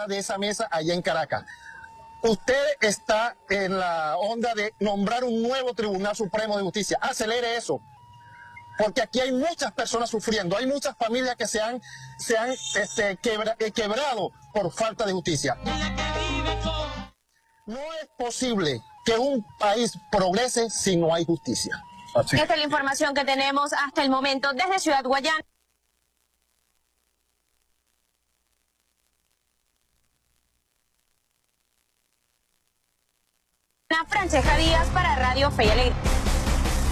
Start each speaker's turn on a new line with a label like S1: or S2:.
S1: de esa mesa allá en Caracas. Usted está en la onda de nombrar un nuevo Tribunal Supremo de Justicia. Acelere eso. Porque aquí hay muchas personas sufriendo, hay muchas familias que se han quebrado por falta de justicia. No es posible que un país progrese si no hay justicia.
S2: Esta es la información que tenemos hasta el momento desde Ciudad Guayana. Francesca Díaz para Radio Fe y Alegría.